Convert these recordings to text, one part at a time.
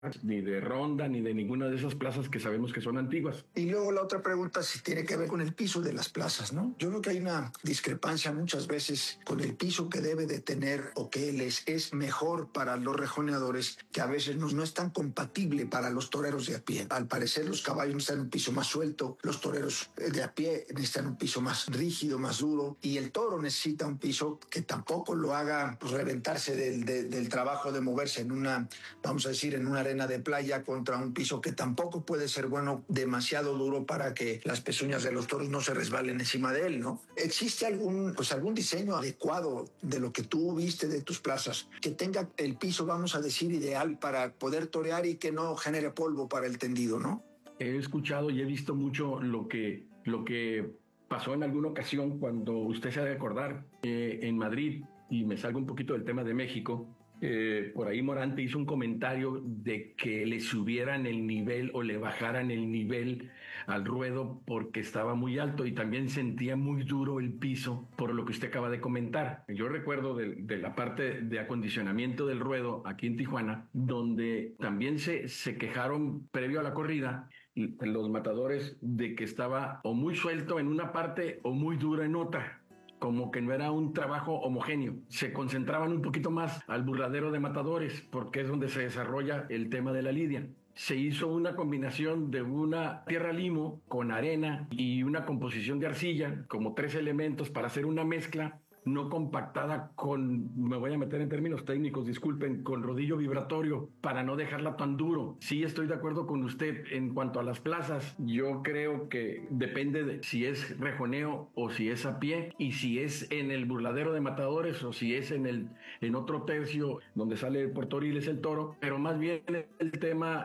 ni de Ronda, ni de ninguna de esas plazas que sabemos que son antiguas. Y luego la otra pregunta si tiene que ver con el piso de las plazas, ¿no? Yo creo que hay una discrepancia muchas veces con el piso que debe de tener o que les es mejor para los rejoneadores, que a veces no es tan compatible para los toreros de a pie. Al parecer los caballos necesitan un piso más suelto, los toreros de a pie necesitan un piso más rígido, más duro, y el toro necesita un piso que tampoco lo haga pues, reventarse del trabajo de moverse en una, vamos a decir, en una arena de playa contra un piso que tampoco puede ser bueno, demasiado duro para que las pezuñas de los toros no se resbalen encima de él, ¿no? ¿Existe algún diseño adecuado de lo que tú viste de tus plazas que tenga el piso, vamos a decir, ideal para poder torear y que no genere polvo para el tendido, ¿no? He escuchado y he visto mucho lo que pasó en alguna ocasión cuando usted se ha de acordar en Madrid, y me salgo un poquito del tema de México. Por ahí Morante hizo un comentario de que le subieran el nivel o le bajaran el nivel al ruedo porque estaba muy alto y también sentía muy duro el piso por lo que usted acaba de comentar. Yo recuerdo de la parte de acondicionamiento del ruedo aquí en Tijuana, donde también se quejaron previo a la corrida los matadores de que estaba o muy suelto en una parte o muy duro en otra, como que no era un trabajo homogéneo. Se concentraban un poquito más al burladero de matadores, porque es donde se desarrolla el tema de la lidia. Se hizo una combinación de una tierra limo con arena y una composición de arcilla, como 3 elementos para hacer una mezcla no compactada con, me voy a meter en términos técnicos, disculpen, con rodillo vibratorio para no dejarla tan duro. Sí estoy de acuerdo con usted en cuanto a las plazas. Yo creo que depende de si es rejoneo o si es a pie, y si es en el burladero de matadores o si es en otro tercio donde sale Puerto Riles el toro. Pero más bien el tema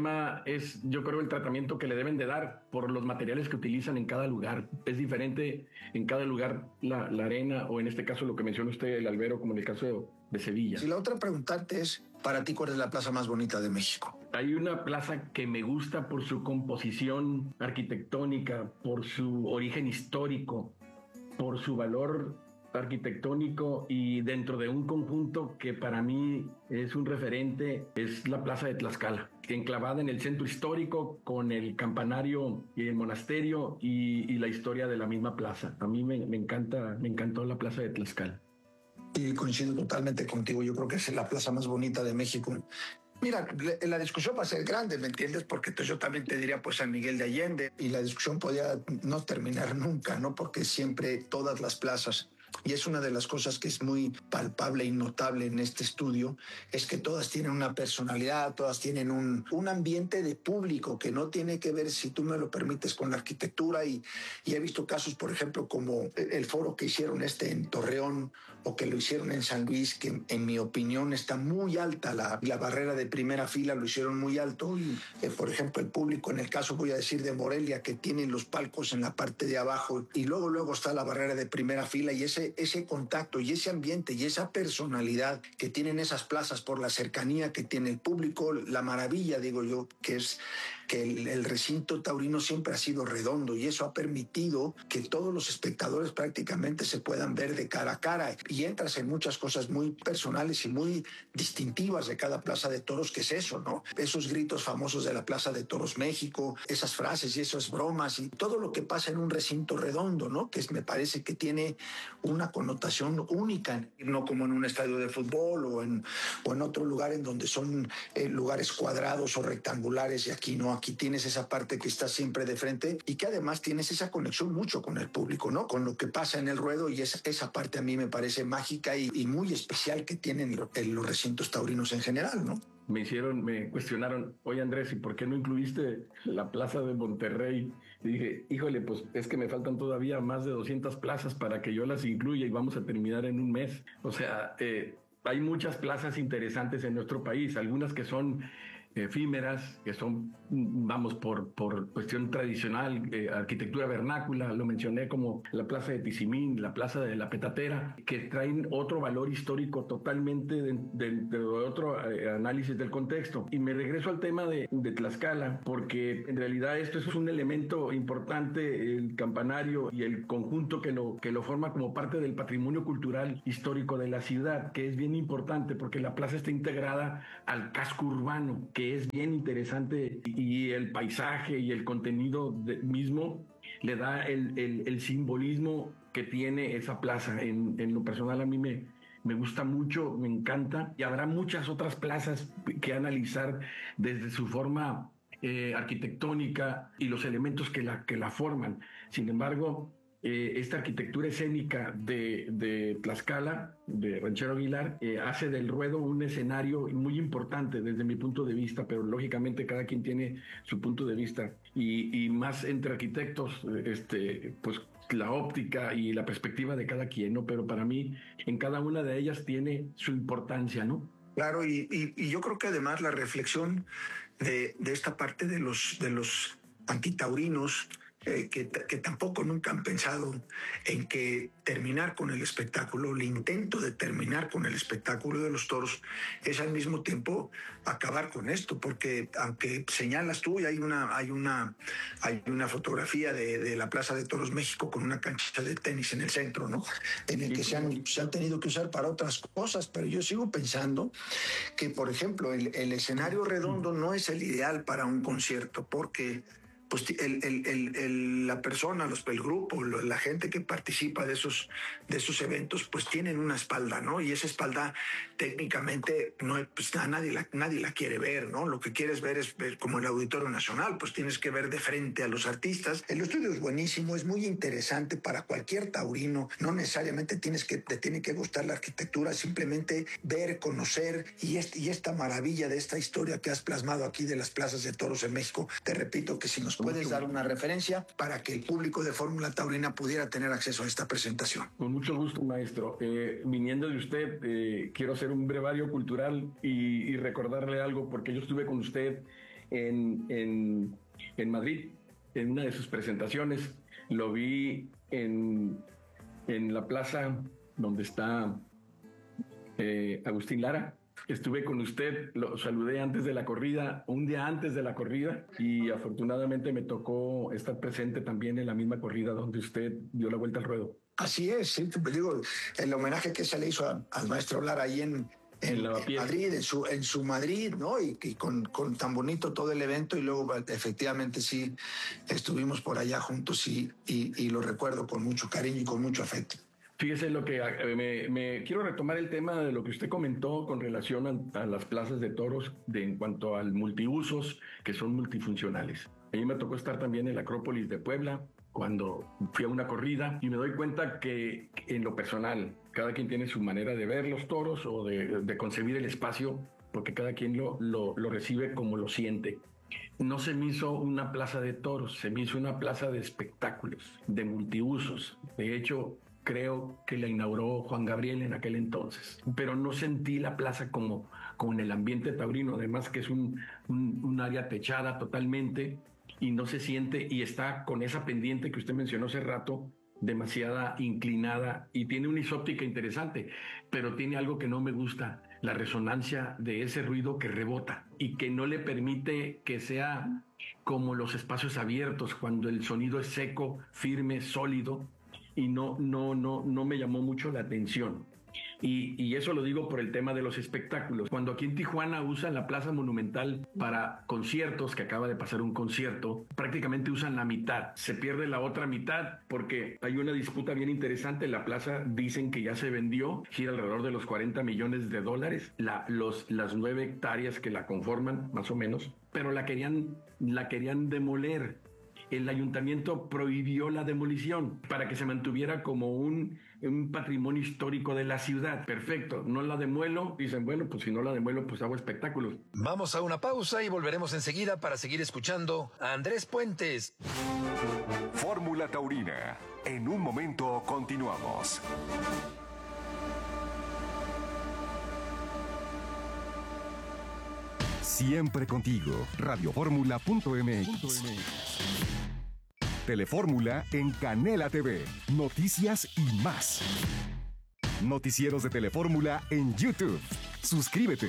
es, yo creo, el tratamiento que le deben de dar por los materiales que utilizan en cada lugar. Es diferente en cada lugar la arena, o en este caso lo que menciona usted, el albero, como en el caso de Sevilla. Si la otra preguntarte es, para ti, ¿cuál es la plaza más bonita de México? Hay una plaza que me gusta por su composición arquitectónica, por su origen histórico, por su valor arquitectónico, y dentro de un conjunto que para mí es un referente, es la Plaza de Tlaxcala, enclavada en el centro histórico con el campanario y el monasterio y la historia de la misma plaza. A mí me encantó la Plaza de Tlaxcala. Y coincido totalmente contigo, yo creo que es la plaza más bonita de México. Mira, la discusión va a ser grande, ¿me entiendes? Porque entonces yo también te diría pues San Miguel de Allende, y la discusión podía no terminar nunca, ¿no? Porque siempre todas las plazas, y es una de las cosas que es muy palpable y notable en este estudio, es que todas tienen una personalidad, todas tienen un ambiente de público que no tiene que ver, si tú me lo permites, con la arquitectura, y he visto casos, por ejemplo, como el foro que hicieron en Torreón, o que lo hicieron en San Luis, que en mi opinión está muy alta la barrera de primera fila, lo hicieron muy alto, y por ejemplo el público, en el caso voy a decir de Morelia, que tienen los palcos en la parte de abajo y luego está la barrera de primera fila, y ese contacto y ese ambiente y esa personalidad que tienen esas plazas por la cercanía que tiene el público, la maravilla, digo yo, que es que el recinto taurino siempre ha sido redondo, y eso ha permitido que todos los espectadores prácticamente se puedan ver de cara a cara, y entras en muchas cosas muy personales y muy distintivas de cada plaza de toros, que es eso, ¿no? Esos gritos famosos de la Plaza de Toros México, esas frases y esas bromas y todo lo que pasa en un recinto redondo, ¿no? Que me parece que tiene una connotación única, no como en un estadio de fútbol o en otro lugar en donde son lugares cuadrados o rectangulares, y aquí no, aquí tienes esa parte que está siempre de frente y que además tienes esa conexión mucho con el público, ¿no? Con lo que pasa en el ruedo, y esa parte a mí me parece mágica y muy especial que tienen los recintos taurinos en general, ¿no? Me cuestionaron, oye Andrés, ¿y por qué no incluiste la plaza de Monterrey? Y dije, híjole, pues es que me faltan todavía más de 200 plazas para que yo las incluya, y vamos a terminar en un mes. O sea, hay muchas plazas interesantes en nuestro país, algunas que son efímeras, que son, vamos, por cuestión tradicional, arquitectura vernácula, lo mencioné, como la Plaza de Tizimín, la Plaza de la Petatera, que traen otro valor histórico totalmente de otro análisis del contexto. Y me regreso al tema de Tlaxcala, porque en realidad esto es un elemento importante, el campanario y el conjunto que lo forma como parte del patrimonio cultural histórico de la ciudad, que es bien importante porque la plaza está integrada al casco urbano, que que es bien interesante, y el paisaje y el contenido mismo le da el simbolismo que tiene esa plaza. En lo personal a mí me gusta mucho, me encanta, y habrá muchas otras plazas que analizar desde su forma arquitectónica y los elementos que la forman. Sin embargo, esta arquitectura escénica de Tlaxcala, de Ranchero Aguilar, hace del ruedo un escenario muy importante desde mi punto de vista, pero lógicamente cada quien tiene su punto de vista, y más entre arquitectos, pues la óptica y la perspectiva de cada quien, ¿no? Pero para mí, en cada una de ellas tiene su importancia, ¿no? Claro, y yo creo que además la reflexión de esta parte de los antitaurinos, que tampoco nunca han pensado en que terminar con el espectáculo, el intento de terminar con el espectáculo de los toros, es al mismo tiempo acabar con esto, porque aunque señalas tú, y hay una fotografía de la Plaza de Toros México con una cancha de tenis en el centro, ¿no? En el que se han tenido que usar para otras cosas, pero yo sigo pensando que, por ejemplo, el escenario redondo no es el ideal para un concierto, porque pues la persona, el grupo, la gente que participa de esos eventos, pues tienen una espalda, ¿no? Y esa espalda técnicamente no, pues nadie la quiere ver, ¿no? Lo que quieres ver es ver como el Auditorio Nacional, pues tienes que ver de frente a los artistas. El estudio es buenísimo, es muy interesante para cualquier taurino, no necesariamente te tiene que gustar la arquitectura, simplemente ver, conocer, y esta maravilla de esta historia que has plasmado aquí de las plazas de toros en México. Te repito que si nos puedes dar una referencia para que el público de Fórmula Taurina pudiera tener acceso a esta presentación. Con mucho gusto, maestro. Viniendo de usted, quiero hacer un brevario cultural y recordarle algo, porque yo estuve con usted en Madrid, en una de sus presentaciones. Lo vi en la plaza donde está Agustín Lara. Estuve con usted, lo saludé antes de la corrida, un día antes de la corrida, y afortunadamente me tocó estar presente también en la misma corrida donde usted dio la vuelta al ruedo. Así es, sí, digo, el homenaje que se le hizo al maestro Lara ahí en Madrid, en su Madrid, ¿no? Y con tan bonito todo el evento, y luego efectivamente sí estuvimos por allá juntos, y lo recuerdo con mucho cariño y con mucho afecto. Fíjese lo que me quiero retomar el tema de lo que usted comentó con relación a las plazas de toros en cuanto al multiusos, que son multifuncionales. A mí me tocó estar también en la Acrópolis de Puebla cuando fui a una corrida, y me doy cuenta que en lo personal cada quien tiene su manera de ver los toros o de concebir el espacio, porque cada quien lo recibe como lo siente. No se me hizo una plaza de toros, se me hizo una plaza de espectáculos, de multiusos. De hecho, creo que la inauguró Juan Gabriel en aquel entonces, pero no sentí la plaza como en el ambiente taurino, además que es un área techada totalmente, y no se siente, y está con esa pendiente que usted mencionó hace rato, demasiada inclinada, y tiene una isóptica interesante, pero tiene algo que no me gusta: la resonancia de ese ruido que rebota y que no le permite que sea como los espacios abiertos, cuando el sonido es seco, firme, sólido, y no me llamó mucho la atención. Y eso lo digo por el tema de los espectáculos. Cuando aquí en Tijuana usan la Plaza Monumental para conciertos, que acaba de pasar un concierto, prácticamente usan la mitad. Se pierde la otra mitad porque hay una disputa bien interesante. La plaza dicen que ya se vendió, gira alrededor de los $40 millones. Las 9 hectáreas que la conforman, más o menos, pero la querían demoler. El ayuntamiento prohibió la demolición para que se mantuviera como un patrimonio histórico de la ciudad. Perfecto, no la demuelo. Dicen, bueno, pues si no la demuelo, pues hago espectáculos. Vamos a una pausa y volveremos enseguida para seguir escuchando a Andrés Puentes. Fórmula Taurina. En un momento continuamos. Siempre contigo. Radioformula.mx. Telefórmula en Canela TV. Noticias y más. Noticieros de Telefórmula en YouTube. Suscríbete.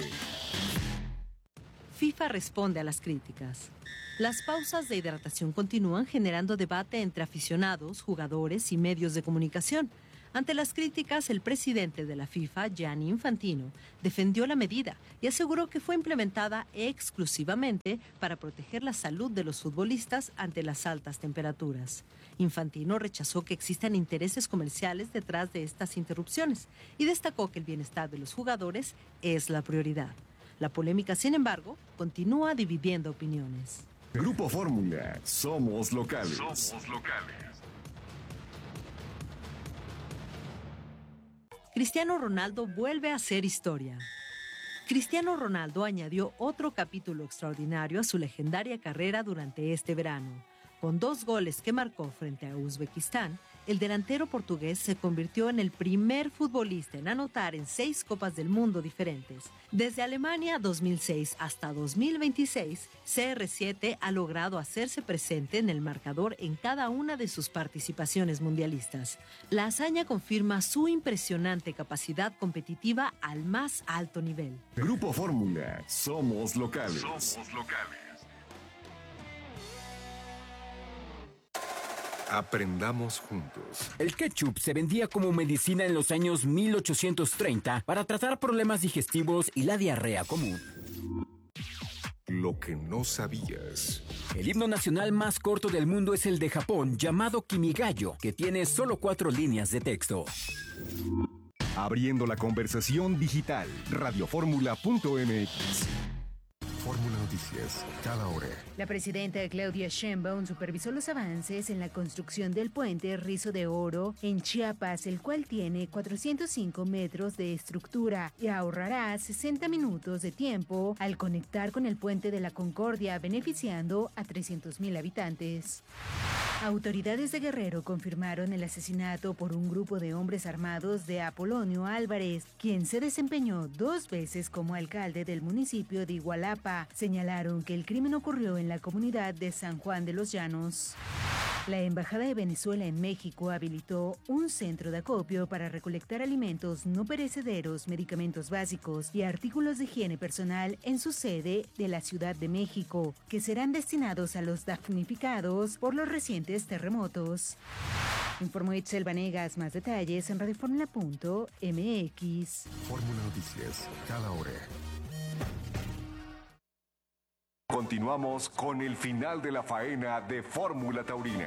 FIFA responde a las críticas. Las pausas de hidratación continúan generando debate entre aficionados, jugadores y medios de comunicación. Ante las críticas, el presidente de la FIFA, Gianni Infantino, defendió la medida y aseguró que fue implementada exclusivamente para proteger la salud de los futbolistas ante las altas temperaturas. Infantino rechazó que existan intereses comerciales detrás de estas interrupciones y destacó que el bienestar de los jugadores es la prioridad. La polémica, sin embargo, continúa dividiendo opiniones. Grupo Fórmula, somos locales. Cristiano Ronaldo vuelve a hacer historia. Cristiano Ronaldo añadió otro capítulo extraordinario a su legendaria carrera durante este verano. Con 2 goles que marcó frente a Uzbekistán, el delantero portugués se convirtió en el primer futbolista en anotar en 6 Copas del Mundo diferentes. Desde Alemania 2006 hasta 2026, CR7 ha logrado hacerse presente en el marcador en cada una de sus participaciones mundialistas. La hazaña confirma su impresionante capacidad competitiva al más alto nivel. Grupo Fórmula, somos locales. Aprendamos juntos. El ketchup se vendía como medicina en los años 1830 para tratar problemas digestivos y la diarrea común. Lo que no sabías. El himno nacional más corto del mundo es el de Japón, llamado Kimigayo, que tiene solo 4 líneas de texto. Abriendo la conversación digital. Radioformula.mx. Fórmula Noticias, cada hora. La presidenta Claudia Sheinbaum supervisó los avances en la construcción del puente Rizo de Oro en Chiapas, el cual tiene 405 metros de estructura y ahorrará 60 minutos de tiempo al conectar con el puente de la Concordia, beneficiando a 300,000 habitantes. Autoridades de Guerrero confirmaron el asesinato por un grupo de hombres armados de Apolonio Álvarez, quien se desempeñó 2 veces como alcalde del municipio de Igualapa. Señalaron que el crimen ocurrió en la comunidad de San Juan de los Llanos. La Embajada de Venezuela en México habilitó un centro de acopio para recolectar alimentos no perecederos, medicamentos básicos y artículos de higiene personal en su sede de la Ciudad de México, que serán destinados a los damnificados por los recientes terremotos. Informó Itzel Vanegas. Más detalles en radioformula.mx. Fórmula Noticias, cada hora. Continuamos con el final de la faena de Fórmula Taurina.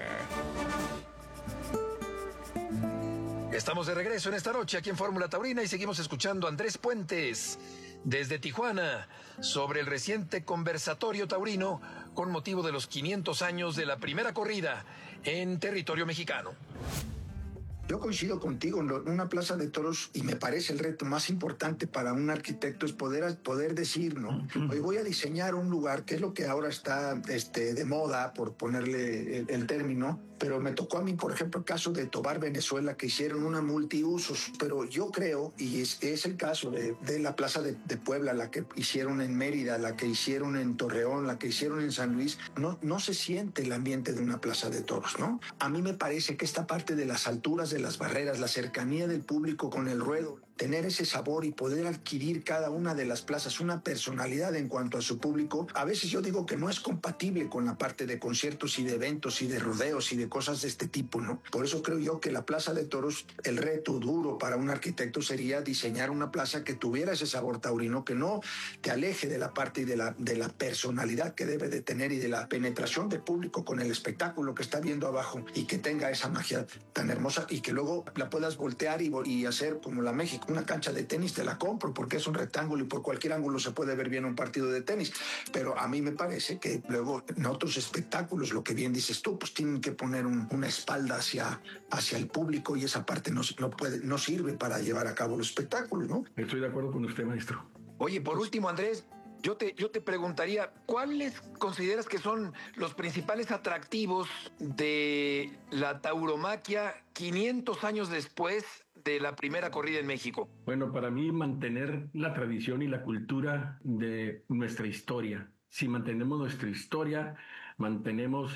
Estamos de regreso en esta noche aquí en Fórmula Taurina y seguimos escuchando a Andrés Puentes desde Tijuana sobre el reciente conversatorio taurino con motivo de los 500 años de la primera corrida en territorio mexicano. Yo coincido contigo, en una plaza de toros, y me parece el reto más importante para un arquitecto es poder decir, ¿no? Hoy voy a diseñar un lugar, que es lo que ahora está de moda, por ponerle el término, pero me tocó a mí, por ejemplo, el caso de Tobar Venezuela, que hicieron una multiusos, pero yo creo, y es el caso de la plaza de Puebla, la que hicieron en Mérida, la que hicieron en Torreón, la que hicieron en San Luis, no se siente el ambiente de una plaza de toros, ¿no? A mí me parece que esta parte de las alturas de las barreras, la cercanía del público con el ruedo, tener ese sabor y poder adquirir cada una de las plazas una personalidad en cuanto a su público, a veces yo digo que no es compatible con la parte de conciertos y de eventos y de rodeos y de cosas de este tipo, ¿no? Por eso creo yo que la plaza de toros, el reto duro para un arquitecto sería diseñar una plaza que tuviera ese sabor taurino, que no te aleje de la parte y de la personalidad que debe de tener y de la penetración del público con el espectáculo que está viendo abajo, y que tenga esa magia tan hermosa y que luego la puedas voltear y hacer como la México. Una cancha de tenis te la compro porque es un rectángulo y por cualquier ángulo se puede ver bien un partido de tenis, pero a mí me parece que luego en otros espectáculos, lo que bien dices tú, pues tienen que poner una espalda hacia el público, y esa parte no sirve para llevar a cabo los espectáculos, ¿no? Estoy de acuerdo con usted, maestro. Oye, por último, Andrés, yo te preguntaría, ¿cuáles consideras que son los principales atractivos de la tauromaquia 500 años después de la primera corrida en México? Bueno, para mí mantener la tradición y la cultura de nuestra historia. Si mantenemos nuestra historia, mantenemos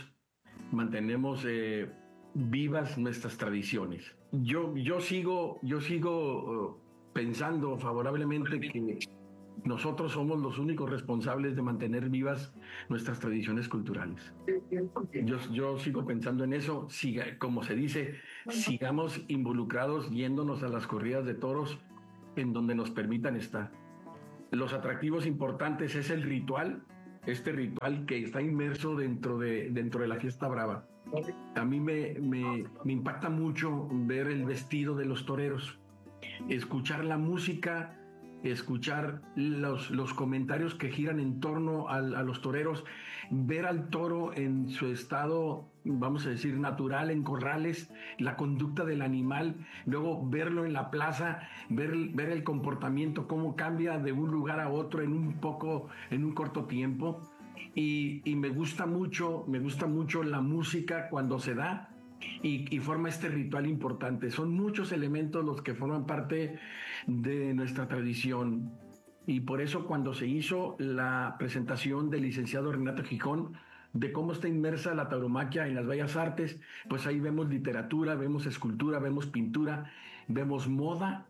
vivas nuestras tradiciones. Yo sigo pensando favorablemente que nosotros somos los únicos responsables de mantener vivas nuestras tradiciones culturales. Yo sigo pensando en eso, como se dice, sigamos involucrados yéndonos a las corridas de toros en donde nos permitan estar. Los atractivos importantes es el ritual, este ritual que está inmerso dentro de la fiesta brava. A mí me impacta mucho ver el vestido de los toreros, escuchar la música, escuchar los comentarios que giran en torno a los toreros, ver al toro en su estado, vamos a decir, natural, en corrales, la conducta del animal, luego verlo en la plaza, ver el comportamiento, cómo cambia de un lugar a otro en un corto tiempo. Y me gusta mucho la música cuando se da y forma este ritual importante. Son muchos elementos los que forman parte de nuestra tradición. Y por eso cuando se hizo la presentación del licenciado Renato Gijón de cómo está inmersa la tauromaquia en las bellas artes, pues ahí vemos literatura, vemos escultura, vemos pintura, vemos moda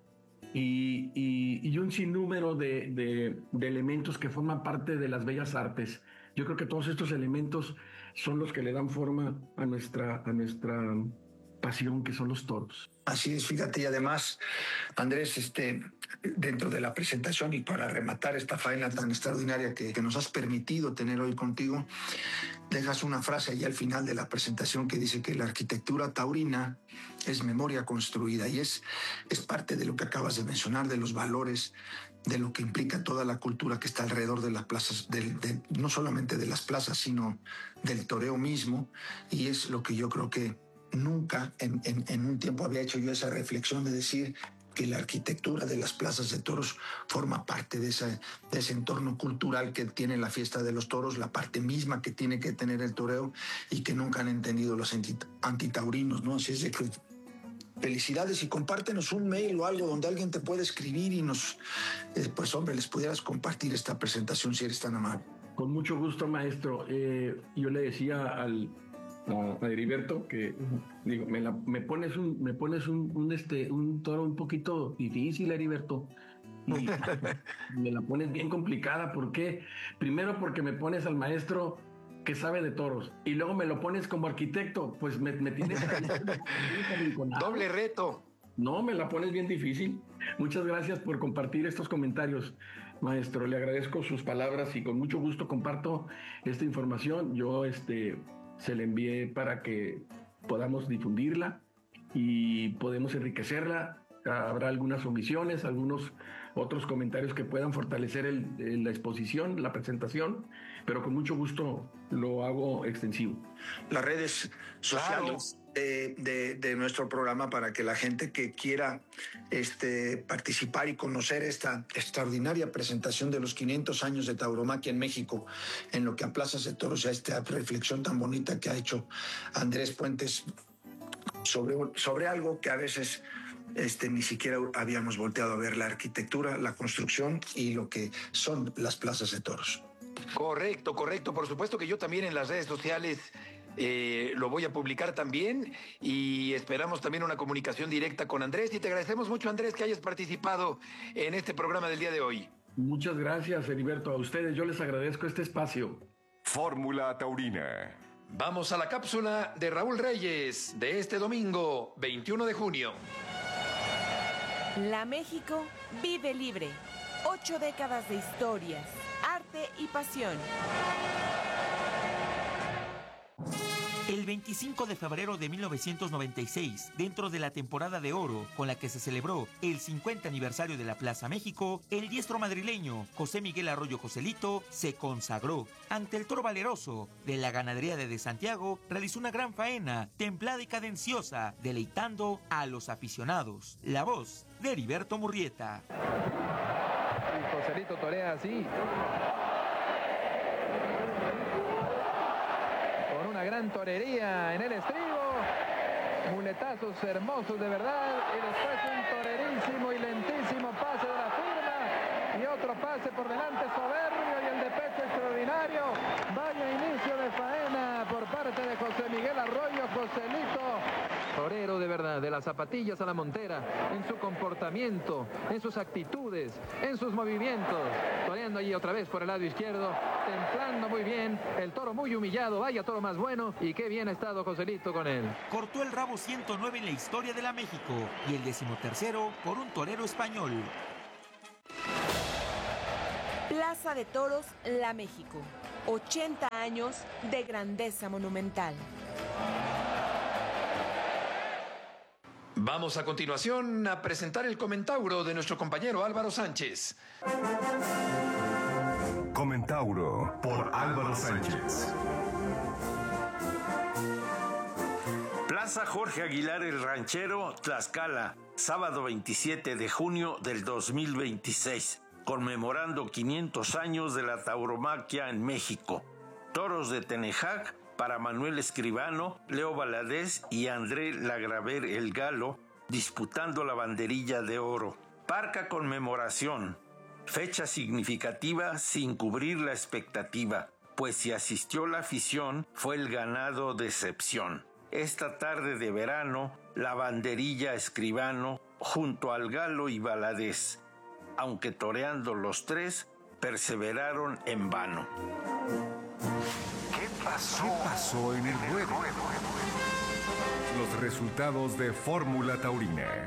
y un sinnúmero de elementos que forman parte de las bellas artes. Yo creo que todos estos elementos son los que le dan forma a nuestra pasión, que son los toros. Así es, fíjate, y además, Andrés, dentro de la presentación y para rematar esta faena tan extraordinaria que nos has permitido tener hoy contigo, dejas una frase ahí al final de la presentación que dice que la arquitectura taurina es memoria construida, y es parte de lo que acabas de mencionar, de los valores, de lo que implica toda la cultura que está alrededor de las plazas, no solamente de las plazas, sino del toreo mismo, y es lo que yo creo que nunca en un tiempo había hecho yo esa reflexión de decir que la arquitectura de las plazas de toros forma parte de ese entorno cultural que tiene la fiesta de los toros, la parte misma que tiene que tener el toreo, y que nunca han entendido los antitaurinos, ¿no? Así es de que felicidades, y compártenos un mail o algo donde alguien te pueda escribir y pues hombre, les pudieras compartir esta presentación si eres tan amable. Con mucho gusto, maestro. Yo le decía a Heriberto que digo, me pones un toro un poquito difícil, Heriberto. Me la pones bien complicada. ¿Por qué? Primero porque me pones al maestro que sabe de toros y luego me lo pones como arquitecto, pues me tienes doble reto. No, me la pones bien difícil. Muchas gracias por compartir estos comentarios, maestro. Le agradezco sus palabras y con mucho gusto comparto esta información. Yo se la envié para que podamos difundirla y podemos enriquecerla. Habrá algunas omisiones, algunos otros comentarios que puedan fortalecer la exposición, la presentación, pero con mucho gusto lo hago extensivo. Las redes sociales de nuestro programa, para que la gente que quiera participar y conocer esta extraordinaria presentación de los 500 años de tauromaquia en México, en lo que a plazas de toros, a esta reflexión tan bonita que ha hecho Andrés Puentes sobre algo que a veces ni siquiera habíamos volteado a ver: la arquitectura, la construcción y lo que son las plazas de toros. Correcto. Por supuesto que yo también en las redes sociales lo voy a publicar también, y esperamos también una comunicación directa con Andrés, y te agradecemos mucho, Andrés, que hayas participado en este programa del día de hoy. Muchas gracias, Heriberto. A ustedes yo les agradezco este espacio. Fórmula Taurina. Vamos a la cápsula de Raúl Reyes de este domingo 21 de junio. La México vive libre. 8 décadas de historias, arte y pasión. El 25 de febrero de 1996, dentro de la temporada de oro con la que se celebró el 50 aniversario de la Plaza México, el diestro madrileño José Miguel Arroyo Joselito se consagró. Ante el toro valeroso de la ganadería de Santiago, realizó una gran faena, templada y cadenciosa, deleitando a los aficionados. La voz de Heriberto Murrieta. Y Joselito torea así, gran torería en el estribo, muletazos hermosos de verdad, y después un torerísimo y lentísimo pase de la firma y otro pase por delante soberbio, y el de pecho extraordinario. Vaya inicio de faena por parte de José Miguel Arroyo Joselito. Torero de verdad, de las zapatillas a la montera, en su comportamiento, en sus actitudes, en sus movimientos. Toreando allí otra vez por el lado izquierdo, templando muy bien, el toro muy humillado, vaya toro más bueno, y qué bien ha estado Joselito con él. Cortó el rabo 109 en la historia de la México y el 13º por un torero español. Plaza de Toros, La México. 80 años de grandeza monumental. Vamos a continuación a presentar el comentauro de nuestro compañero Álvaro Sánchez. Comentauro por Álvaro Sánchez. Plaza Jorge Aguilar el Ranchero, Tlaxcala, sábado 27 de junio del 2026, conmemorando 500 años de la tauromaquia en México. Toros de Tenejac para Manuel Escribano, Leo Valadez y André Lagraver el Galo, disputando la banderilla de oro. Parca conmemoración, fecha significativa sin cubrir la expectativa, pues si asistió la afición, fue el ganado de excepción. Esta tarde de verano, la banderilla Escribano junto al Galo y Valadez, aunque toreando los tres, perseveraron en vano. ¿Qué pasó en el ruedo? Los resultados de Fórmula Taurina.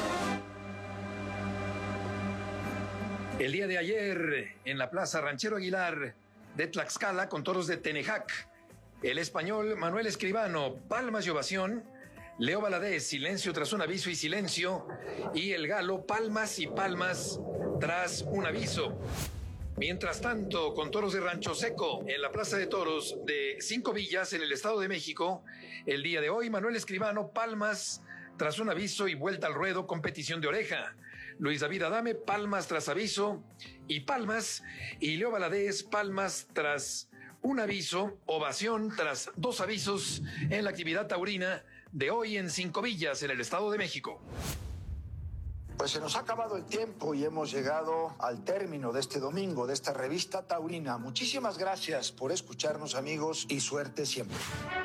El día de ayer, en la Plaza Ranchero Aguilar de Tlaxcala, con toros de Tenejac, el español Manuel Escribano, palmas y ovación, Leo Valadez, silencio tras un aviso y silencio, y el Galo, palmas y palmas tras un aviso. Mientras tanto, con toros de Rancho Seco, en la Plaza de Toros de Cinco Villas, en el Estado de México, el día de hoy, Manuel Escribano, palmas tras un aviso y vuelta al ruedo, competición de oreja. Luis David Adame, palmas tras aviso y palmas. Y Leo Valadez, palmas tras un aviso, ovación tras dos avisos en la actividad taurina de hoy en Cinco Villas, en el Estado de México. Pues se nos ha acabado el tiempo y hemos llegado al término de este domingo, de esta revista taurina. Muchísimas gracias por escucharnos, amigos, y suerte siempre.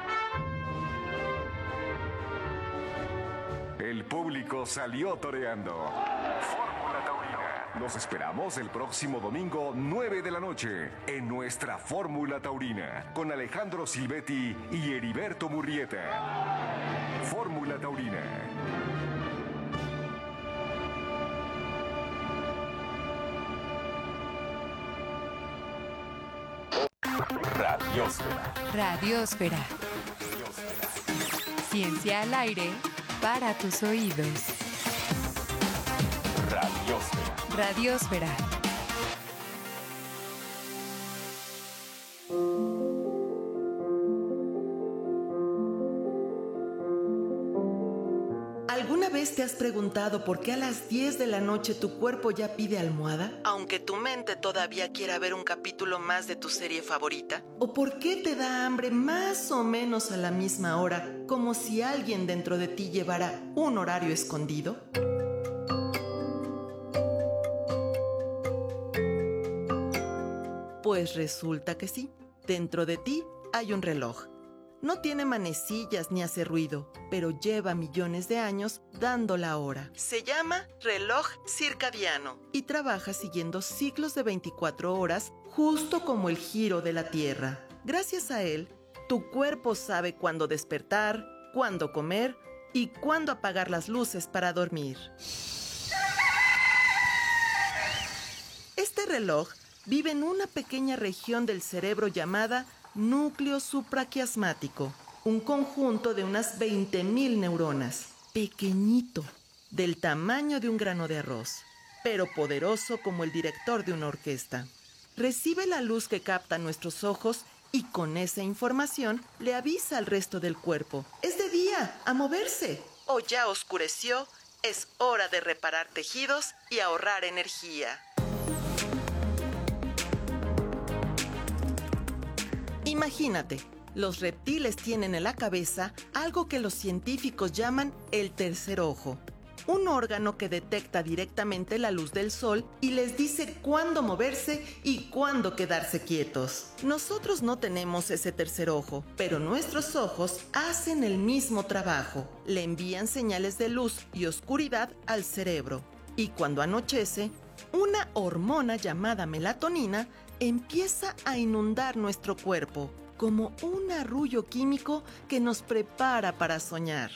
El público salió toreando. Fórmula Taurina. Los esperamos el próximo domingo, 9 de la noche, en nuestra Fórmula Taurina, con Alejandro Silvetti y Heriberto Murrieta. Fórmula Taurina. Radiósfera. Radiósfera. Ciencia al aire para tus oídos. Radiósfera. Radiósfera. ¿Alguna vez te has preguntado por qué a las 10 de la noche tu cuerpo ya pide almohada, aunque tu mente todavía quiera ver un capítulo más de tu serie favorita? ¿O por qué te da hambre más o menos a la misma hora, como si alguien dentro de ti llevara un horario escondido? Pues resulta que sí, dentro de ti hay un reloj. No tiene manecillas ni hace ruido, pero lleva millones de años dando la hora. Se llama reloj circadiano y trabaja siguiendo ciclos de 24 horas, justo como el giro de la Tierra. Gracias a él, tu cuerpo sabe cuándo despertar, cuándo comer y cuándo apagar las luces para dormir. Este reloj vive en una pequeña región del cerebro llamada núcleo supraquiasmático, un conjunto de unas 20,000 neuronas, pequeñito, del tamaño de un grano de arroz, pero poderoso como el director de una orquesta. Recibe la luz que captan nuestros ojos y con esa información le avisa al resto del cuerpo: es de día, a moverse, o ya oscureció, es hora de reparar tejidos y ahorrar energía. Imagínate, los reptiles tienen en la cabeza algo que los científicos llaman el tercer ojo. un órgano que detecta directamente la luz del sol y les dice cuándo moverse y cuándo quedarse quietos. Nosotros no tenemos ese tercer ojo, pero nuestros ojos hacen el mismo trabajo. Le envían señales de luz y oscuridad al cerebro. Y cuando anochece, una hormona llamada melatonina empieza a inundar nuestro cuerpo, como un arrullo químico que nos prepara para soñar.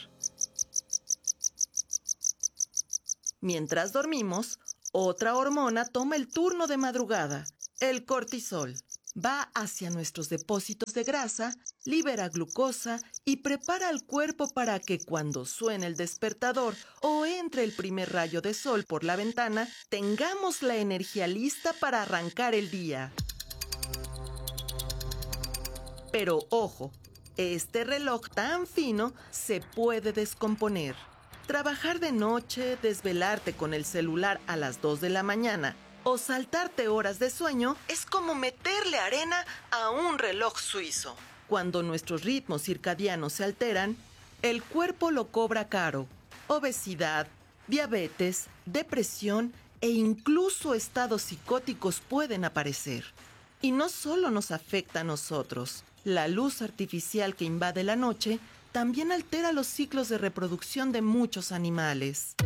Mientras dormimos, otra hormona toma el turno de madrugada, el cortisol. Va hacia nuestros depósitos de grasa, libera glucosa y prepara al cuerpo para que cuando suene el despertador o entre el primer rayo de sol por la ventana, tengamos la energía lista para arrancar el día. Pero ojo, este reloj tan fino se puede descomponer. Trabajar de noche, desvelarte con el celular a las 2 de la mañana o saltarte horas de sueño es como meterle arena a un reloj suizo. Cuando nuestros ritmos circadianos se alteran, el cuerpo lo cobra caro. Obesidad, diabetes, depresión e incluso estados psicóticos pueden aparecer. Y no solo nos afecta a nosotros. La luz artificial que invade la noche también altera los ciclos de reproducción de muchos animales.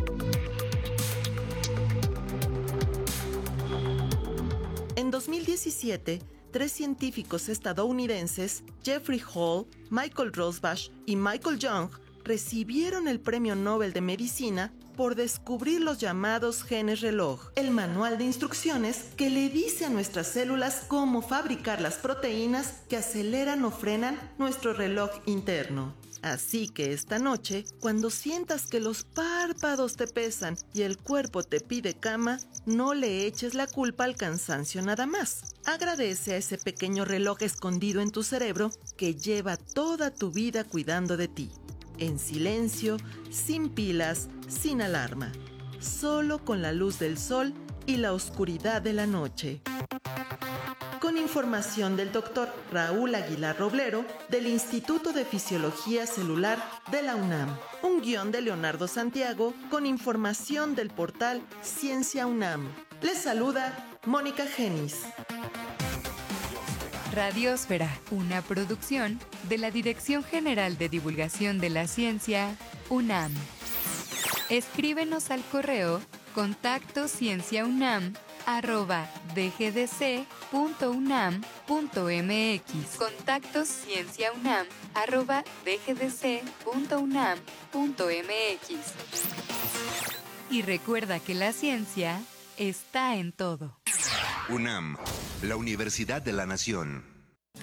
En 2017, 3 científicos estadounidenses, Jeffrey Hall, Michael Rosbash y Michael Young, recibieron el Premio Nobel de Medicina por descubrir los llamados genes reloj, el manual de instrucciones que le dice a nuestras células cómo fabricar las proteínas que aceleran o frenan nuestro reloj interno. Así que esta noche, cuando sientas que los párpados te pesan y el cuerpo te pide cama, no le eches la culpa al cansancio nada más. Agradece a ese pequeño reloj escondido en tu cerebro que lleva toda tu vida cuidando de ti. En silencio, sin pilas, sin alarma. Solo con la luz del sol y la oscuridad de la noche. Con información del Dr. Raúl Aguilar Roblero del Instituto de Fisiología Celular de la UNAM. Un guión de Leonardo Santiago con información del portal Ciencia UNAM. Les saluda Mónica Genis. Radiosfera, una producción de la Dirección General de Divulgación de la Ciencia, UNAM. Escríbenos al correo contactoscienciaunam@dgdc.unam.mx. contactoscienciaunam@dgdc.unam.mx. Y recuerda que la ciencia está en todo. UNAM, la Universidad de la Nación.